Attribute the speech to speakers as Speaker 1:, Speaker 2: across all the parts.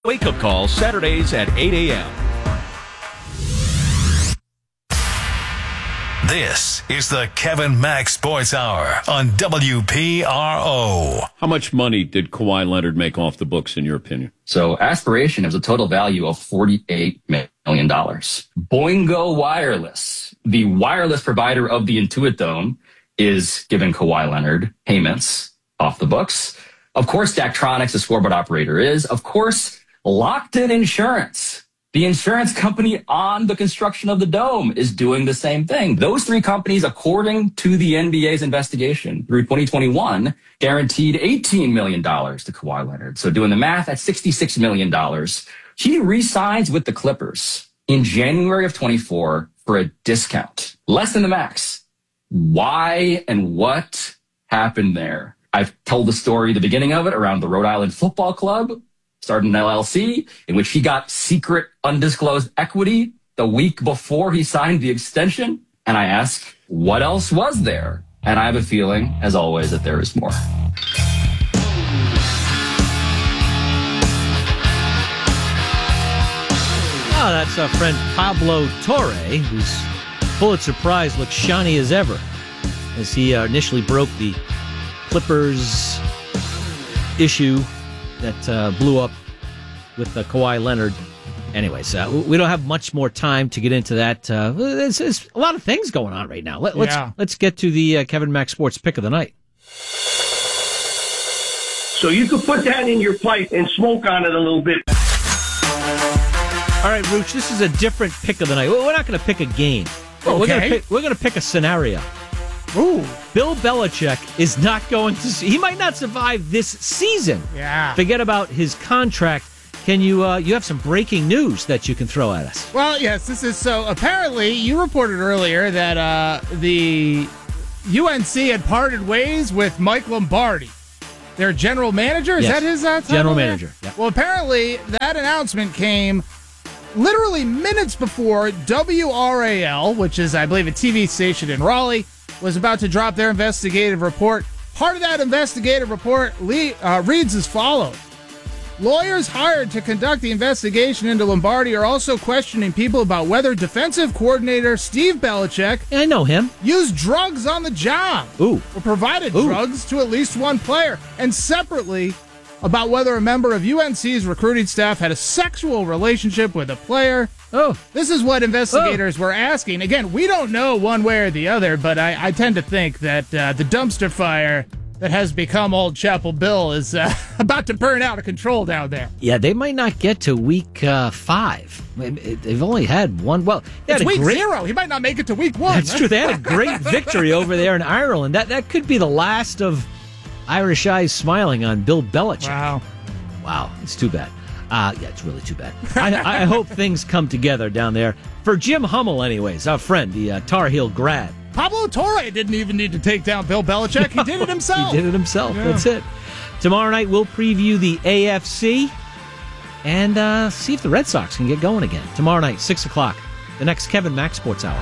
Speaker 1: Wake Up Call, Saturdays at 8 a.m.
Speaker 2: This is the Kevin Mack Sports Hour on WPRO.
Speaker 1: How much money did Kawhi Leonard make off the books, in your opinion?
Speaker 3: So Aspiration has a total value of $48 million. Boingo Wireless, the wireless provider of the Intuit Dome, is giving Kawhi Leonard payments off the books. Of course, Daktronics, the scoreboard operator, is. Of course, Locked In Insurance, the insurance company on the construction of the Dome, is doing the same thing. Those three companies, according to the NBA's investigation through 2021, guaranteed $18 million to Kawhi Leonard. So doing the math, that's $66 million. He re-signs with the Clippers in January of 24 for a discount, less than the max. Why and what happened there? I've told the story, the beginning of it, around the Rhode Island Football Club, started an LLC, in which he got secret, undisclosed equity the week before he signed the extension. And I ask, what else was there? And I have a feeling, as always, that there is more.
Speaker 4: Oh, that's our friend Pablo Torre, whose Pulitzer Prize looks shiny as ever, as he initially broke the Clippers issue that blew up with Kawhi Leonard. Anyways, we don't have much more time to get into that. There's a lot of things going on right now. Let's get to the Kevin Mack Sports Pick of the Night.
Speaker 5: So you could put that in your pipe and smoke on it a little bit.
Speaker 4: All right, Rooch, this is a different pick of the night. We're not going to pick a game.
Speaker 6: Okay.
Speaker 4: We're going to pick a scenario.
Speaker 6: Ooh.
Speaker 4: Bill Belichick is not going to... He might not survive this season.
Speaker 6: Yeah.
Speaker 4: Forget about his contract. Can you... you have some breaking news that you can throw at us.
Speaker 6: Well, yes, this is... So, apparently, you reported earlier that the UNC had parted ways with Mike Lombardi, their general manager. Is that his title?
Speaker 4: General manager. Yeah.
Speaker 6: Well, apparently, that announcement came literally minutes before WRAL, which is, I believe, a TV station in Raleigh, was about to drop their investigative report. Part of that investigative report reads as follows. Lawyers hired to conduct the investigation into Lombardi are also questioning people about whether defensive coordinator Steve Belichick
Speaker 4: I know him.
Speaker 6: used drugs on the job.
Speaker 4: Ooh.
Speaker 6: Or provided drugs to at least one player. And separately, about whether a member of UNC's recruiting staff had a sexual relationship with a player.
Speaker 4: Oh.
Speaker 6: This is what investigators were asking. Again, we don't know one way or the other, but I tend to think that the dumpster fire that has become Old Chapel Bill is about to burn out of control down there.
Speaker 4: Yeah, they might not get to week 5. They've only had one. Well,
Speaker 6: it's week 0. He might not make it to week 1.
Speaker 4: That's true. They had a great victory over there in Ireland. That could be the last of Irish eyes smiling on Bill Belichick. Wow. It's too bad. Yeah, it's really too bad. I hope things come together down there. For Jim Hummel, anyways, our friend, the Tar Heel grad.
Speaker 6: Pablo Torre didn't even need to take down Bill Belichick. He did it himself.
Speaker 4: He did it himself.
Speaker 6: Yeah.
Speaker 4: That's it. Tomorrow night, we'll preview the AFC and see if the Red Sox can get going again. Tomorrow night, 6 o'clock, the next Kevin Mack Sports Hour.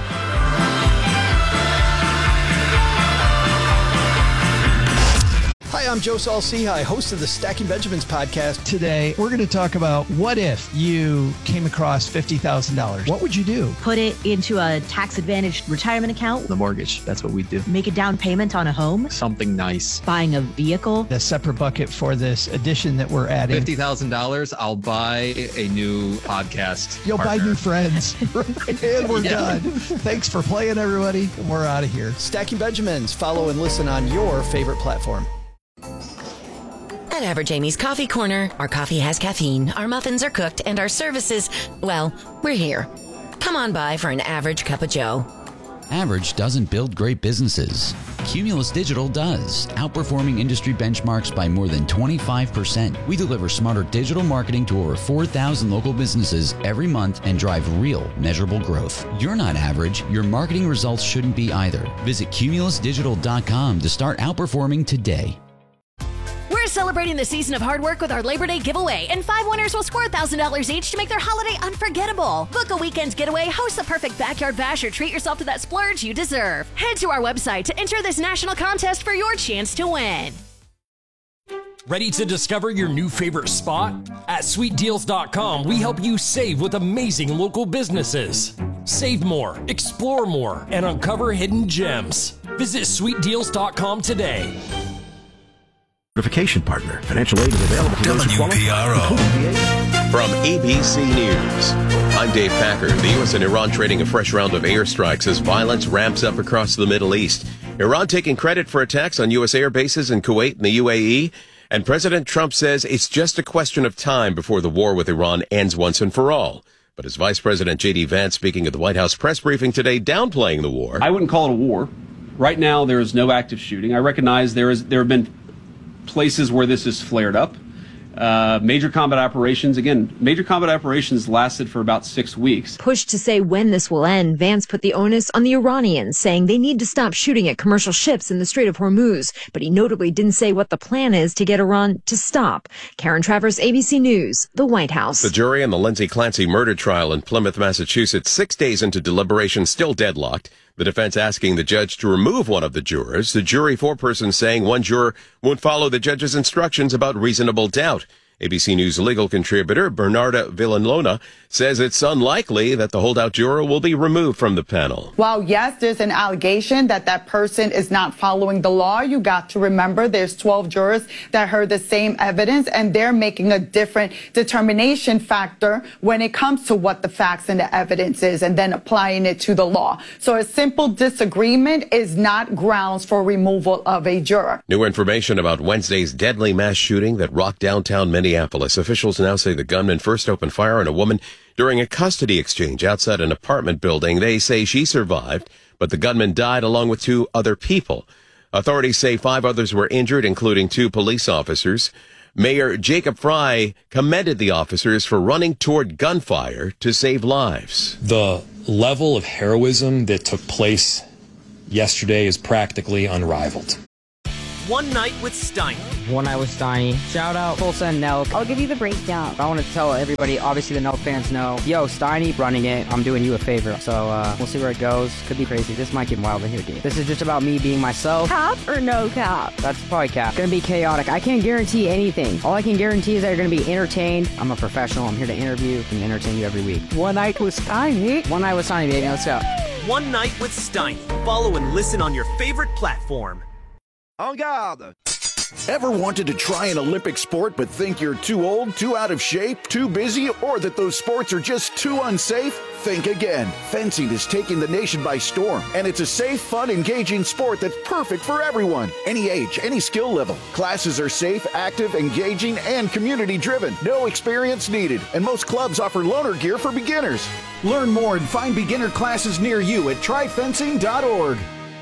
Speaker 7: Hi, I'm Joe Saul-Sehy, host of the Stacking Benjamins podcast.
Speaker 8: Today, we're going to talk about what if you came across $50,000. What would you do?
Speaker 9: Put it into a tax-advantaged retirement account.
Speaker 8: The mortgage. That's what we do.
Speaker 9: Make a down payment on a home.
Speaker 8: Something nice.
Speaker 9: Buying a vehicle.
Speaker 8: The separate bucket for this addition that we're adding.
Speaker 10: $50,000, I'll buy a new podcast
Speaker 8: You'll
Speaker 10: partner.
Speaker 8: buy new friends. And we're done. Thanks for playing, everybody. And we're out of here.
Speaker 7: Stacking Benjamins. Follow and listen on your favorite platform.
Speaker 11: At Average Amy's Coffee Corner, our coffee has caffeine, our muffins are cooked, and our services, well, we're here. Come on by for an average cup of joe.
Speaker 12: Average doesn't build great businesses. Cumulus Digital does, outperforming industry benchmarks by more than 25%. We deliver smarter digital marketing to over 4,000 local businesses every month and drive real, measurable growth. You're not average. Your marketing results shouldn't be either. Visit cumulusdigital.com to start outperforming today.
Speaker 13: We're celebrating the season of hard work with our Labor Day giveaway, and 5 winners will score $1,000 each to make their holiday unforgettable. Book a weekend getaway, host the perfect backyard bash, or treat yourself to that splurge you deserve. Head to our website to enter this national contest for your chance to win.
Speaker 14: Ready to discover your new favorite spot? At SweetDeals.com, we help you save with amazing local businesses. Save more, explore more, and uncover hidden gems. Visit SweetDeals.com today.
Speaker 15: Certification partner. Financial aid is available to those who qualify.
Speaker 2: WPRO.
Speaker 16: From ABC News, I'm Dave Packer. The U.S. and Iran trading a fresh round of airstrikes as violence ramps up across the Middle East. Iran taking credit for attacks on U.S. air bases in Kuwait and the UAE. And President Trump says it's just a question of time before the war with Iran ends once and for all. But as Vice President J.D. Vance speaking at the White House press briefing today, downplaying the war.
Speaker 17: I wouldn't call it a war. Right now, there is no active shooting. I recognize there have been places where this has flared up. Major combat operations lasted for about 6 weeks.
Speaker 18: Pushed to say when this will end, Vance put the onus on the Iranians, saying they need to stop shooting at commercial ships in the Strait of Hormuz. But he notably didn't say what the plan is to get Iran to stop. Karen Travers, ABC News, the White House.
Speaker 16: The jury in the Lindsay Clancy murder trial in Plymouth, Massachusetts, 6 days into deliberation, still deadlocked. The defense asking the judge to remove one of the jurors. The jury, 4 persons, saying one juror won't follow the judge's instructions about reasonable doubt. ABC News legal contributor Bernarda Villalona says it's unlikely that the holdout juror will be removed from the panel.
Speaker 19: While, yes, there's an allegation that that person is not following the law, you got to remember there's 12 jurors that heard the same evidence, and they're making a different determination factor when it comes to what the facts and the evidence is, and then applying it to the law. So a simple disagreement is not grounds for removal of a juror.
Speaker 16: New information about Wednesday's deadly mass shooting that rocked downtown Minneapolis. Officials now say the gunman first opened fire on a woman during a custody exchange outside an apartment building. They say she survived, but the gunman died along with 2 other people. Authorities say 5 others were injured, including 2 police officers. Mayor Jacob Fry commended the officers for running toward gunfire to save lives.
Speaker 20: The level of heroism that took place yesterday is practically unrivaled.
Speaker 21: One Night with Steiny.
Speaker 22: One Night with Steiny. Shout out Tulsa and Nelk.
Speaker 23: I'll give you the breakdown.
Speaker 22: I want to tell everybody, obviously the Nelk fans know, yo, Steiny running it, I'm doing you a favor. So we'll see where it goes. Could be crazy. This might get wild in here, dude. This is just about me being myself.
Speaker 23: Cap or no cap?
Speaker 22: That's probably cap. Gonna be chaotic. I can't guarantee anything. All I can guarantee is that you're gonna be entertained. I'm a professional. I'm here to interview and entertain you every week.
Speaker 23: One Night with Steiny.
Speaker 22: One Night with Steiny, baby. Let's go.
Speaker 21: One Night with Steiny. Follow and listen on your favorite platform.
Speaker 24: En garde! Ever wanted to try an Olympic sport but think you're too old, too out of shape, too busy, or that those sports are just too unsafe? Think again. Fencing is taking the nation by storm, and it's a safe, fun, engaging sport that's perfect for everyone. Any age, any skill level. Classes are safe, active, engaging, and community-driven. No experience needed, and most clubs offer loaner gear for beginners. Learn more and find beginner classes near you at tryfencing.org.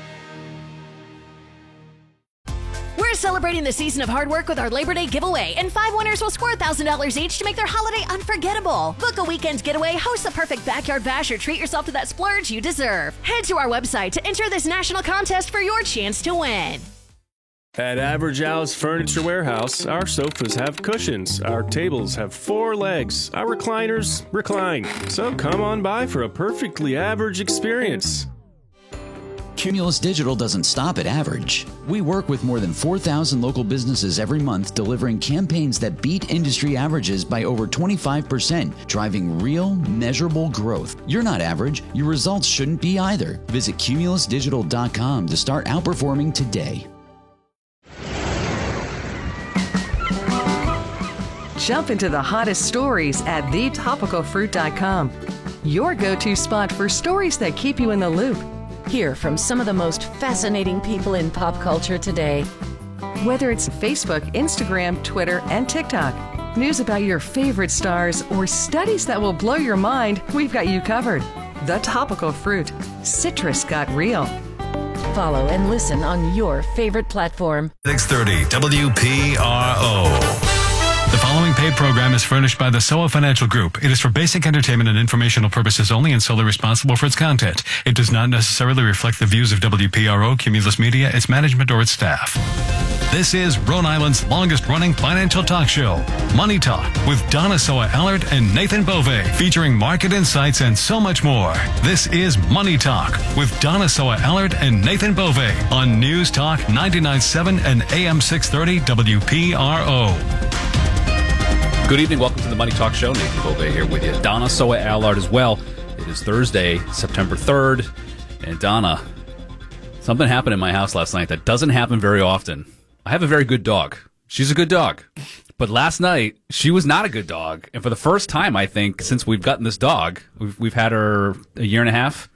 Speaker 13: We're celebrating the season of hard work with our Labor Day giveaway, and 5 winners will score $1,000 each to make their holiday unforgettable. Book a weekend getaway, host the perfect backyard bash, or treat yourself to that splurge you deserve. Head to our website to enter this national contest for your chance to win.
Speaker 25: At Average Al's Furniture Warehouse, our sofas have cushions, our tables have 4 legs, our recliners recline. So come on by for a perfectly average experience.
Speaker 12: Cumulus Digital doesn't stop at average. We work with more than 4,000 local businesses every month, delivering campaigns that beat industry averages by over 25%, driving real, measurable growth. You're not average. Your results shouldn't be either. Visit cumulusdigital.com to start outperforming today.
Speaker 26: Jump into the hottest stories at thetopicalfruit.com. Your go-to spot for stories that keep you in the loop.
Speaker 11: Hear from some of the most fascinating people in pop culture today.
Speaker 26: Whether it's Facebook, Instagram, Twitter, and TikTok, news about your favorite stars, or studies that will blow your mind, we've got you covered. The Topical Fruit. Citrus got real.
Speaker 11: Follow and listen on your favorite platform.
Speaker 2: 630 WPRO.
Speaker 1: The following paid program is furnished by the SOA Financial Group. It is for basic entertainment and informational purposes only and solely responsible for its content. It does not necessarily reflect the views of WPRO, Cumulus Media, its management, or its staff. This is Rhode Island's longest-running financial talk show, Money Talk, with Donna Soa Allard and Nathan Bove, featuring market insights and so much more. This is Money Talk with Donna Soa Allard and Nathan Bove on News Talk 99.7 and AM 630 WPRO.
Speaker 3: Good evening. Welcome to the Money Talk Show. Nathan Bove here with you. Donna Soa Allard as well. It is Thursday, September 3rd. And Donna, something happened in my house last night that doesn't happen very often. I have a very good dog. She's a good dog. But last night, she was not a good dog. And for the first time, I think, since we've gotten this dog, we've had her a year and a half,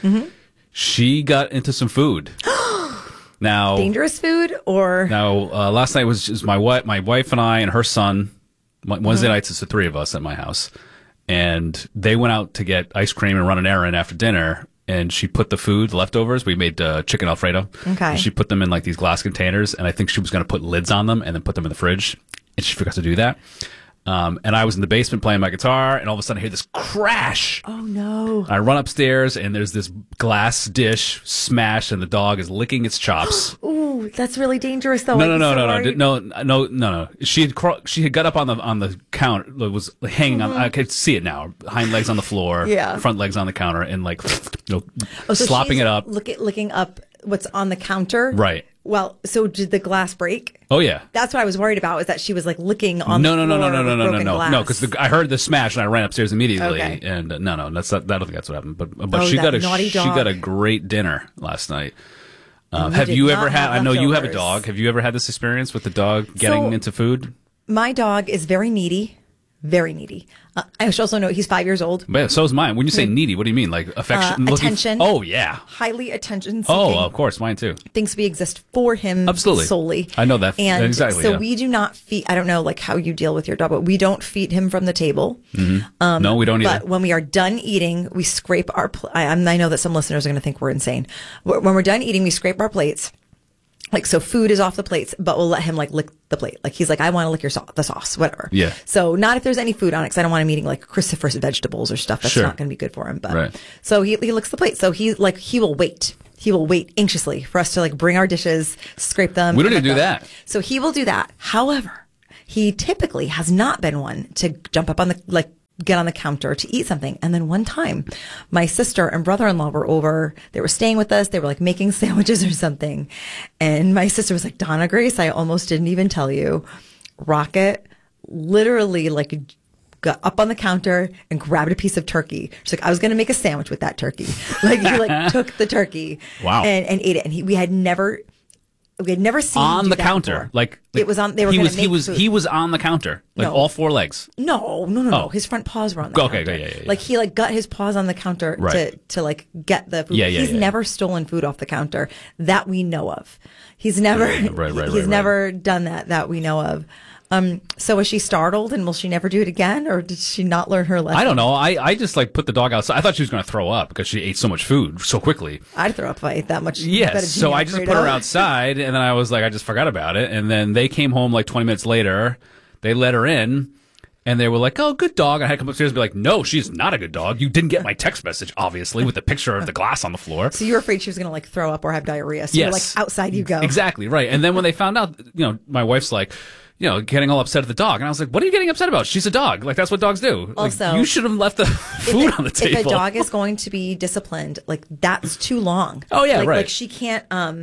Speaker 3: she got into some food. Now,
Speaker 4: dangerous food? Or
Speaker 3: now, last night was just my wife and I and her son. Wednesday nights, it's the three of us at my house. And they went out to get ice cream and run an errand after dinner. And she put the food, leftovers, we made chicken Alfredo.
Speaker 4: Okay.
Speaker 3: And she put them in like these glass containers. And I think she was going to put lids on them and then put them in the fridge. And she forgot to do that. And I was in the basement playing my guitar. And all of a sudden I hear this crash.
Speaker 4: Oh, no.
Speaker 3: I run upstairs and there's this glass dish smashed and the dog is licking its chops.
Speaker 4: Ooh, that's really dangerous, though.
Speaker 3: No. She had got up on the counter. It was hanging on. I could see it now. Hind legs on the floor.
Speaker 4: Yeah.
Speaker 3: Front legs on the counter, and like,
Speaker 4: so
Speaker 3: slopping it up.
Speaker 4: Licking up what's on the counter.
Speaker 3: Right.
Speaker 4: Well, so did the glass break?
Speaker 3: Oh yeah.
Speaker 4: That's what I was worried about. Was that she was like licking on the floor
Speaker 3: No, because I heard the smash and I ran upstairs immediately.
Speaker 4: Okay.
Speaker 3: And no, that's not, I don't think that's what happened. But
Speaker 4: Oh,
Speaker 3: she got
Speaker 4: naughty dog.
Speaker 3: got a great dinner last night. Have you ever had? I know you have a dog. Have you ever had this experience with the dog getting into food?
Speaker 4: My dog is very needy. Very needy. I should also know he's 5 years old.
Speaker 3: Yeah, so is mine. When you say needy, what do you mean? Like affection?
Speaker 4: Attention.
Speaker 3: Oh, yeah.
Speaker 4: Highly attention seeking.
Speaker 3: Oh, of course. Mine too.
Speaker 4: Thinks we exist for him solely.
Speaker 3: I know that.
Speaker 4: And
Speaker 3: exactly.
Speaker 4: so we do not feed, I don't know like how you deal with your dog, but we don't feed him from the table.
Speaker 3: Mm-hmm. No, we don't either.
Speaker 4: But when we are done eating, we scrape our, I know that some listeners are going to think we're insane. When we're done eating, we scrape our plates. Like, so food is off the plates, but we'll let him like lick the plate. Like he's like, I want to lick the sauce, whatever.
Speaker 3: Yeah.
Speaker 4: So not if there's any food on it, because I don't want him eating like cruciferous vegetables or stuff that's not going to be good for him. But
Speaker 3: right.
Speaker 4: So he licks the plate. So he will wait. He will wait anxiously for us to like bring our dishes, scrape them.
Speaker 3: We don't even do that.
Speaker 4: So he will do that. However, he typically has not been one to jump up on the get on the counter to eat something. And then one time, my sister and brother-in-law were over. They were staying with us. They were like making sandwiches or something. And my sister was like, Donna Grace, I almost didn't even tell you. Rocket literally like got up on the counter and grabbed a piece of turkey. She's like, I was going to make a sandwich with that turkey. Like he like took the turkey and ate it. And we had never seen him
Speaker 3: on
Speaker 4: do
Speaker 3: the
Speaker 4: that
Speaker 3: counter.
Speaker 4: before.
Speaker 3: Like
Speaker 4: it was on. They were going to make food.
Speaker 3: He was on the counter, like all four legs.
Speaker 4: No.
Speaker 3: Oh.
Speaker 4: His front paws were on the counter.
Speaker 3: Okay, yeah.
Speaker 4: Like he like got his paws on the counter to like get the food. He's never stolen food off the counter that we know of. He's never never done that we know of. So was she startled and will she never do it again, or did she not learn her lesson?
Speaker 3: I don't know. I just like put the dog outside. I thought she was going to throw up because she ate so much food so quickly.
Speaker 4: I'd throw up if I ate that much.
Speaker 3: Yes. So I just put her outside and then I was like, I just forgot about it. And then they came home like 20 minutes later. They let her in and they were like, oh, good dog. I had to come upstairs and be like, no, she's not a good dog. You didn't get my text message, obviously, with the picture of the glass on the floor.
Speaker 4: So you were afraid she was going to like throw up or have diarrhea. So you're like, outside you go.
Speaker 3: Exactly. Right. And then when they found out, my wife's like, getting all upset at the dog. And I was like, what are you getting upset about? She's a dog. Like, that's what dogs do.
Speaker 4: Also,
Speaker 3: like, you should have left the food on the table.
Speaker 4: If a dog is going to be disciplined, like, that's too long.
Speaker 3: Oh, yeah, right.
Speaker 4: Like, she can't,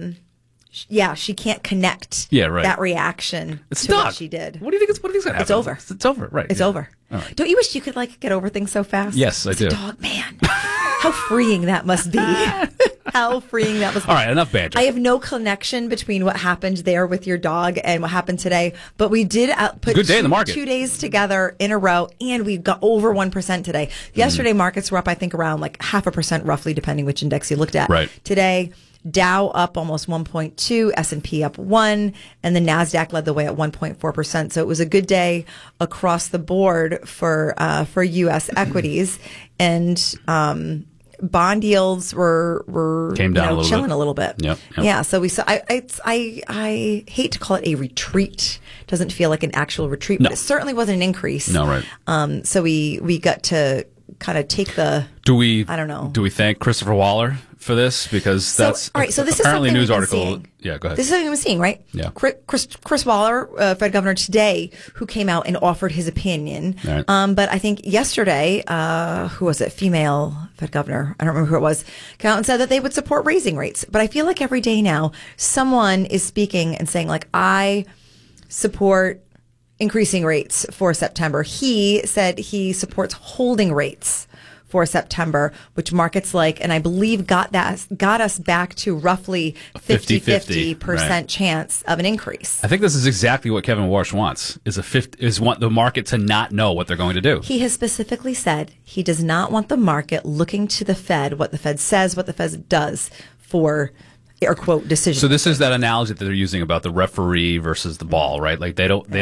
Speaker 4: she can't connect that reaction
Speaker 3: to
Speaker 4: what she did.
Speaker 3: What do you think going to happen?
Speaker 4: It's over.
Speaker 3: It's over, right.
Speaker 4: It's over.
Speaker 3: All right.
Speaker 4: Don't you wish you could, like, get over things so fast?
Speaker 3: Yes, I do.
Speaker 4: Dog, man. How freeing that must be. How freeing that must be.
Speaker 3: All right, enough banter.
Speaker 4: I have no connection between what happened there with your dog and what happened today, but we did put
Speaker 3: good day in the market.
Speaker 4: 2 days together in a row, and we got over 1% today. Yesterday, markets were up, I think, around like 0.5% roughly, depending which index you looked at.
Speaker 3: Right.
Speaker 4: Today, Dow up almost 1.2, S&P up 1, and the NASDAQ led the way at 1.4%. So it was a good day across the board for U.S. equities. And bond yields were
Speaker 3: came down
Speaker 4: chilling a little bit.
Speaker 3: Yep.
Speaker 4: Yeah. So we saw. I hate to call it a retreat. Doesn't feel like an actual retreat, but it certainly wasn't an increase.
Speaker 3: No, right.
Speaker 4: So we got to kind of take the. I don't know.
Speaker 3: Do we thank Christopher Waller for this? Because that's
Speaker 4: all right. So this
Speaker 3: apparently
Speaker 4: is
Speaker 3: a news
Speaker 4: we've been
Speaker 3: article.
Speaker 4: seeing.
Speaker 3: Yeah, go ahead.
Speaker 4: This is something we've been seeing, right?
Speaker 3: Yeah.
Speaker 4: Chris Waller, Fed governor today, who came out and offered his opinion.
Speaker 3: Right.
Speaker 4: But I think yesterday, who was it? Female Fed governor. I don't remember who it was. Came out and said that they would support raising rates. But I feel like every day now, someone is speaking and saying, like, I support increasing rates for September. He said he supports holding rates for September, which markets like, and I believe got us back to roughly 50% chance of an increase.
Speaker 3: I think this is exactly what Kevin Warsh wants, is want the market to not know what they're going to do.
Speaker 4: He has specifically said he does not want the market looking to the Fed, what the Fed says, what the Fed does for air quote decision.
Speaker 3: So this is that analogy that they're using about the referee versus the ball, right? Like they want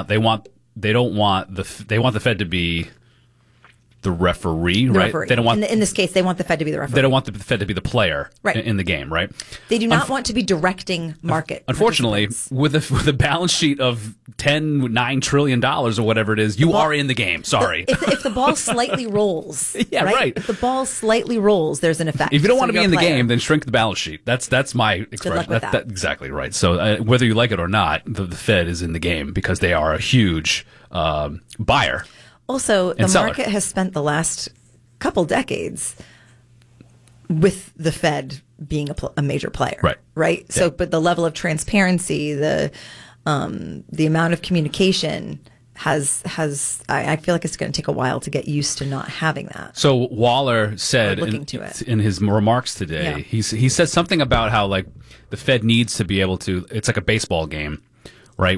Speaker 3: the Fed to be the referee, right?
Speaker 4: Referee.
Speaker 3: They don't want
Speaker 4: in this case, they want the Fed to be the referee.
Speaker 3: They don't want the Fed to be the player in the game, right?
Speaker 4: They do not want to be directing market.
Speaker 3: Unfortunately, with a balance sheet of $9 trillion or whatever it is, you are in the game. Sorry.
Speaker 4: If the ball slightly rolls,
Speaker 3: yeah, right.
Speaker 4: If the ball slightly rolls, there's an effect.
Speaker 3: If you don't want to be in the game, then shrink the balance sheet. That's my expression.
Speaker 4: Good luck with that.
Speaker 3: Exactly right. So whether you like it or not, the Fed is in the game because they are a huge buyer.
Speaker 4: Also, the
Speaker 3: seller.
Speaker 4: market has spent the last couple decades with the Fed being a major player, right?
Speaker 3: Yeah.
Speaker 4: So, but the level of transparency, the amount of communication has I feel like it's going to take a while to get used to not having that.
Speaker 3: So Waller said in his remarks today, he said something about how like the Fed needs to be able to. It's like a baseball game. Right,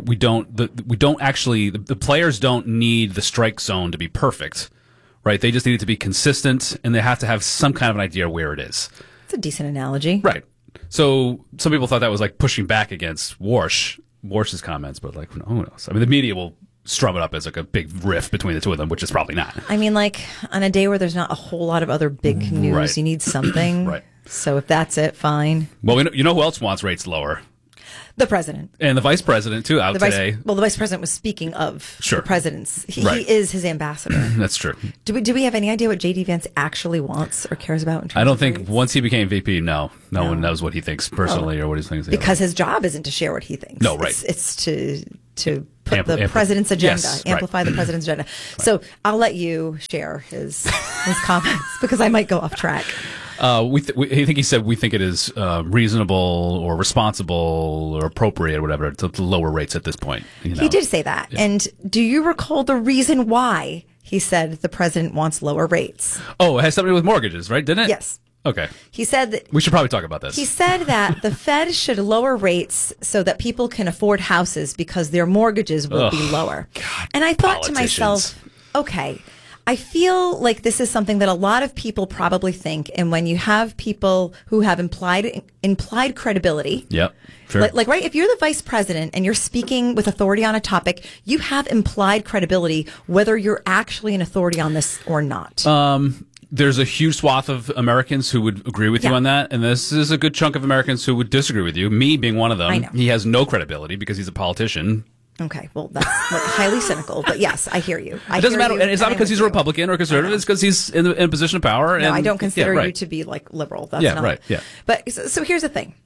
Speaker 3: the players don't need the strike zone to be perfect, right? They just need it to be consistent, and they have to have some kind of an idea where it is.
Speaker 4: It's a decent analogy,
Speaker 3: right? So some people thought that was like pushing back against Warsh's comments, but like who knows? I mean, the media will strum it up as like a big rift between the two of them, which is probably not.
Speaker 4: I mean, like on a day where there's not a whole lot of other big news, you need something,
Speaker 3: right?
Speaker 4: So if that's it, fine.
Speaker 3: Well, you know who else wants rates lower?
Speaker 4: The president.
Speaker 3: And the vice president, too, today.
Speaker 4: The vice president was speaking of the president's. He is his ambassador.
Speaker 3: That's true.
Speaker 4: Do we have any idea what J.D. Vance actually wants or cares about in terms
Speaker 3: I don't
Speaker 4: of
Speaker 3: think
Speaker 4: rates?
Speaker 3: once he became VP, no one knows what he thinks personally or what he thinks.
Speaker 4: Because his job isn't to share what he thinks.
Speaker 3: No, right.
Speaker 4: It's to put the president's agenda, amplify the president's agenda. Right. So I'll let you share his comments because I might go off track.
Speaker 3: I think he said we think it is reasonable or responsible or appropriate or whatever to lower rates at this point. You know?
Speaker 4: He did say that. Yeah. And do you recall the reason why he said the president wants lower rates?
Speaker 3: Oh, it has something to do with mortgages, right? Didn't it?
Speaker 4: Yes.
Speaker 3: Okay.
Speaker 4: He said that
Speaker 3: we should probably talk about this.
Speaker 4: He said that the Fed should lower rates so that people can afford houses because their mortgages will be lower.
Speaker 3: God,
Speaker 4: and I thought to myself, okay, I feel like this is something that a lot of people probably think. And when you have people who have implied credibility.
Speaker 3: Yep. Sure.
Speaker 4: Like, right, if you're the vice president and you're speaking with authority on a topic, you have implied credibility, whether you're actually an authority on this or not.
Speaker 3: There's a huge swath of Americans who would agree with you on that, and this is a good chunk of Americans who would disagree with you, me being one of them.
Speaker 4: I know.
Speaker 3: He has no credibility because he's a politician.
Speaker 4: Okay, well, that's highly cynical, but yes, I hear you.
Speaker 3: It doesn't matter, and it's not because he's a Republican or conservative, it's because he's in a position of power.
Speaker 4: No,
Speaker 3: and,
Speaker 4: I don't consider you to be like liberal. That's not.
Speaker 3: Right, yeah.
Speaker 4: But so here's the thing.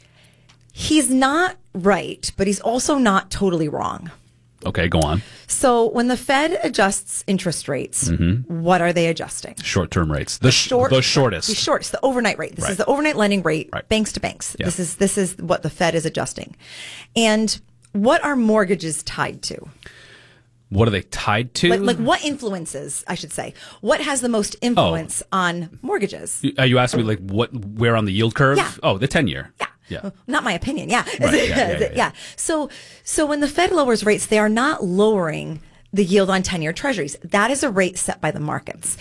Speaker 4: He's not right, but he's also not totally wrong.
Speaker 3: Okay, go on.
Speaker 4: So when the Fed adjusts interest rates, what are they adjusting?
Speaker 3: Short-term rates. The shortest.
Speaker 4: The shortest, the overnight rate. This is the overnight lending rate, banks to banks.
Speaker 3: Yeah.
Speaker 4: This is what the Fed is adjusting. And what are mortgages tied to?
Speaker 3: What are they tied to?
Speaker 4: Like what influences, I should say. What has the most influence on mortgages?
Speaker 3: Are you asking me where on the yield curve?
Speaker 4: Yeah.
Speaker 3: Oh, the 10-year.
Speaker 4: Yeah.
Speaker 3: Yeah.
Speaker 4: Not my opinion. Yeah.
Speaker 3: Right.
Speaker 4: Yeah. So when the Fed lowers rates, they are not lowering the yield on 10-year treasuries. That is a rate set by the markets.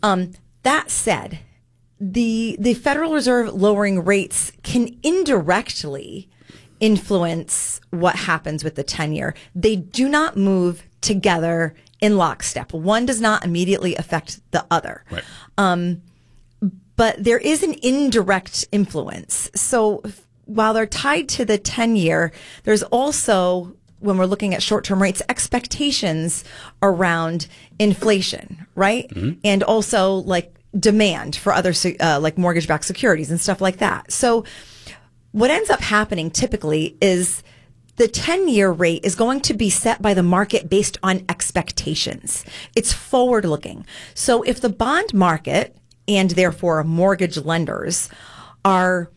Speaker 4: That said, the Federal Reserve lowering rates can indirectly influence what happens with the 10-year. They do not move together in lockstep. One does not immediately affect the other.
Speaker 3: Right.
Speaker 4: but there is an indirect influence. So while they're tied to the 10-year, there's also, when we're looking at short-term rates, expectations around inflation, right? Mm-hmm. And also like demand for other like mortgage-backed securities and stuff like that. So what ends up happening typically is the 10-year rate is going to be set by the market based on expectations. It's forward-looking. So if the bond market and therefore mortgage lenders are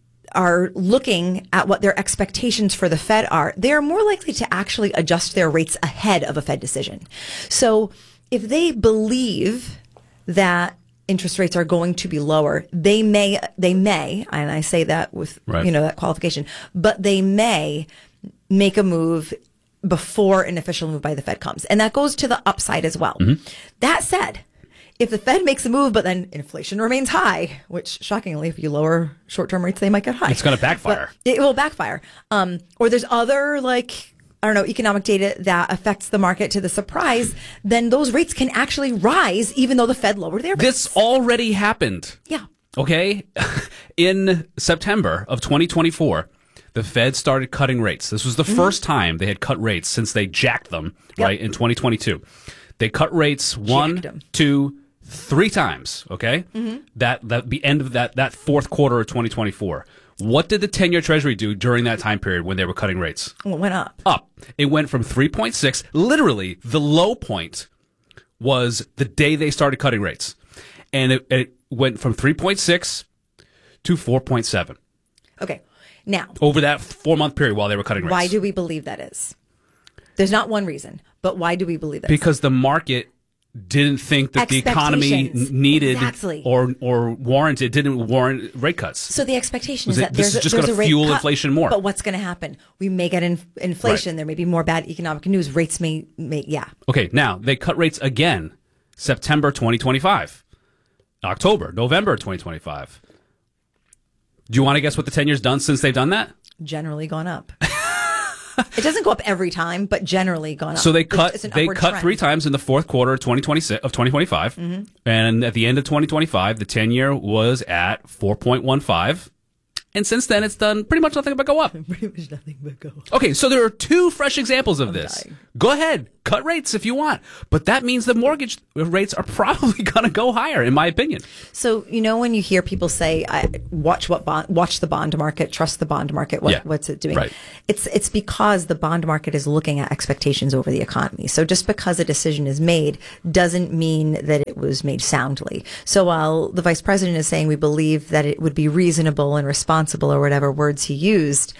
Speaker 4: looking at what their expectations for the Fed are, they are more likely to actually adjust their rates ahead of a Fed decision. So if they believe that interest rates are going to be lower, they may, and I say that with, that qualification, but they may make a move before an official move by the Fed comes. And that goes to the upside as well. Mm-hmm. That said, if the Fed makes a move, but then inflation remains high, which shockingly, if you lower short-term rates, they might get high.
Speaker 3: It's going to backfire.
Speaker 4: But it will backfire. Or there's other, economic data that affects the market to the surprise, then those rates can actually rise even though the Fed lowered their rates.
Speaker 3: This already happened.
Speaker 4: Yeah.
Speaker 3: Okay? In September of 2024, the Fed started cutting rates. This was the first time they had cut rates since they jacked them, right, in 2022. They cut rates 1, 2, 3 times, okay? Mm-hmm. That the end of that fourth quarter of 2024. What did the 10-year Treasury do during that time period when they were cutting rates?
Speaker 4: Well, it went up.
Speaker 3: It went from 3.6, literally the low point was the day they started cutting rates. And it went from 3.6 to 4.7.
Speaker 4: Okay. Now,
Speaker 3: over that 4-month period while they were cutting rates.
Speaker 4: Why do we believe that is? There's not one reason, but why do we believe that?
Speaker 3: Because the market didn't think that the economy needed or warranted, didn't warrant rate cuts.
Speaker 4: So the expectation is that
Speaker 3: this is just going to fuel inflation more.
Speaker 4: But what's going to happen? We may get inflation. Right. There may be more bad economic news. Rates may.
Speaker 3: Okay, now they cut rates again, September 2025, October, November 2025. Do you want to guess what the 10 years done since they've done that?
Speaker 4: Generally gone up. It doesn't go up every time, but generally gone up.
Speaker 3: So they cut 3 times in the fourth quarter of 2025. Mm-hmm. And at the end of 2025, the 10-year was at 4.15. And since then, it's done pretty much nothing but go up.
Speaker 4: Pretty much nothing but go up.
Speaker 3: Okay, so there are 2 fresh examples of this.
Speaker 4: Dying.
Speaker 3: Go ahead, cut rates if you want. But that means the mortgage rates are probably going to go higher, in my opinion.
Speaker 4: So, when you hear people say, watch the bond market, trust the bond market, what's it doing?
Speaker 3: Right.
Speaker 4: It's because the bond market is looking at expectations over the economy. So just because a decision is made doesn't mean that it was made soundly. So while the vice president is saying we believe that it would be reasonable and responsible or whatever words he used,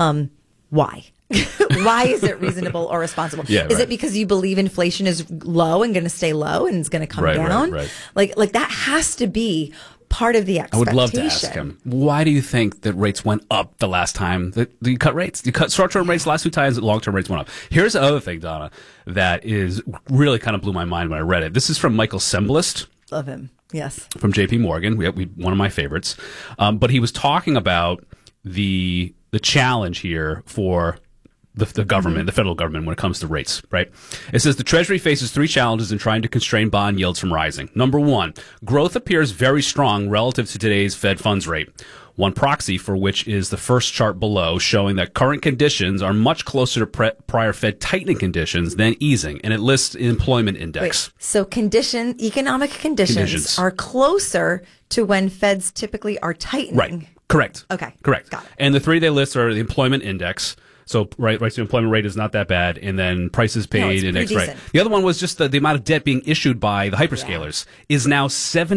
Speaker 4: why? Why is it reasonable or responsible? Is it because you believe inflation is low and going to stay low and it's going to come down?
Speaker 3: Right.
Speaker 4: Like that has to be part of the expectation.
Speaker 3: I would love to ask him, why do you think that rates went up the last time that you cut rates? You cut short-term rates the last 2 times, long-term rates went up. Here's the other thing, Donna, that is really kind of blew my mind when I read it. This is from Michael Semblist.
Speaker 4: Love him. Yes.
Speaker 3: From JP Morgan, one of my favorites. But he was talking about the challenge here for the government, the federal government, when it comes to rates, right? It says the Treasury faces 3 challenges in trying to constrain bond yields from rising. Number 1, growth appears very strong relative to today's Fed funds rate. One proxy for which is the first chart below, showing that current conditions are much closer to prior Fed tightening conditions than easing, and it lists the employment index.
Speaker 4: Wait, so economic conditions are closer to when Feds typically are tightening.
Speaker 3: Right. Correct.
Speaker 4: Okay.
Speaker 3: Correct.
Speaker 4: Got it.
Speaker 3: And the 3 they list are the employment index. So right, the employment rate is not that bad, and then prices paid index, right? The other one was just the amount of debt being issued by the hyperscalers is now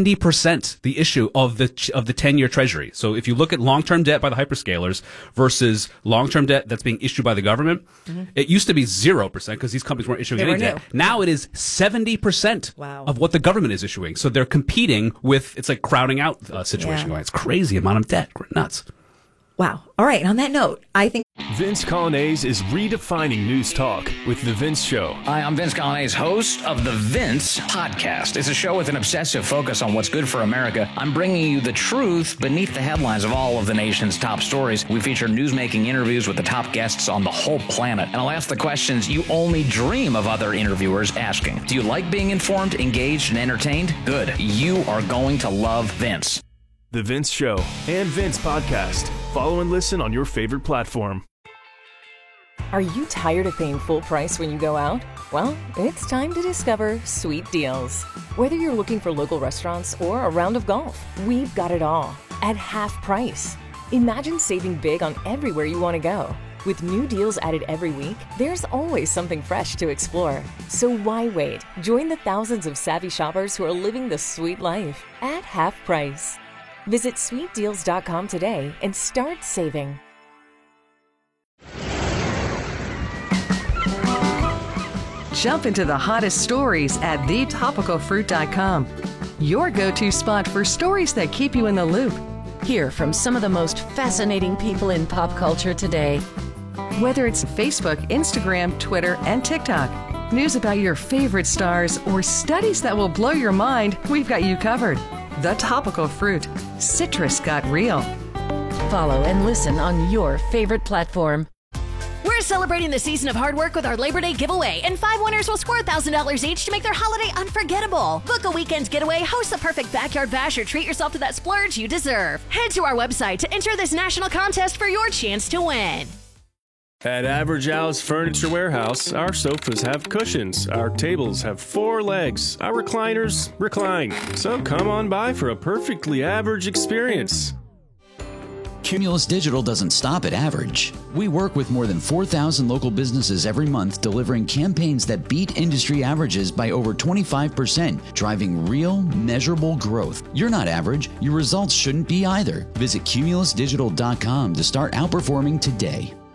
Speaker 3: 70% the issue of the 10-year Treasury. So if you look at long-term debt by the hyperscalers versus long-term debt that's being issued by the government, it used to be 0% because these companies weren't issuing any debt. Now it is 70% of what the government is issuing. So they're competing with, it's like crowding out situation going. It's crazy amount of debt. Nuts.
Speaker 4: Wow. All right. And on that note, I think
Speaker 25: Vince Colonnese is redefining news talk with The Vince Show.
Speaker 5: Hi, I'm Vince Colonnese, host of The Vince Podcast. It's a show with an obsessive focus on what's good for America. I'm bringing you the truth beneath the headlines of all of the nation's top stories. We feature newsmaking interviews with the top guests on the whole planet. And I'll ask the questions you only dream of other interviewers asking. Do you like being informed, engaged, and entertained? Good. You are going to love Vince.
Speaker 25: The Vince Show and Vince Podcast. Follow and listen on your favorite platform.
Speaker 6: Are you tired of paying full price when you go out? Well, it's time to discover Sweet Deals. Whether you're looking for local restaurants or a round of golf, we've got it all at half price. Imagine saving big on everywhere you want to go. With new deals added every week, there's always something fresh to explore. So why wait? Join the thousands of savvy shoppers who are living the sweet life at half price. Visit sweetdeals.com today and start saving.
Speaker 26: Jump into the hottest stories at thetopicalfruit.com. Your go-to spot for stories that keep you in the loop.
Speaker 11: Hear from some of the most fascinating people in pop culture today.
Speaker 26: Whether it's Facebook, Instagram, Twitter, and TikTok, news about your favorite stars, or studies that will blow your mind, we've got you covered. The Topical Fruit. Citrus got real.
Speaker 11: Follow and listen on your favorite platform.
Speaker 13: We're celebrating the season of hard work with our Labor Day giveaway, and 5 winners will score $1,000 each to make their holiday unforgettable. Book a weekend getaway, host the perfect backyard bash, or treat yourself to that splurge you deserve. Head to our website to enter this national contest for your chance to win.
Speaker 25: At Average Al's Furniture Warehouse, our sofas have cushions, our tables have 4 legs, our recliners recline. So come on by for a perfectly average experience.
Speaker 12: Cumulus Digital doesn't stop at average. We work with more than 4,000 local businesses every month, delivering campaigns that beat industry averages by over 25%, driving real, measurable growth. You're not average. Your results shouldn't be either. Visit cumulusdigital.com to start outperforming today.